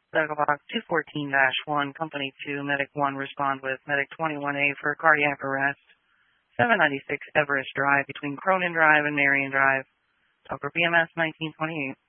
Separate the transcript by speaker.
Speaker 1: Medical Box 214-1, Company 2, Medic 1, respond with Medic 21A for cardiac arrest. 796 Everest Drive between Cronin Drive and Marion Drive. Talk for BMS 1928.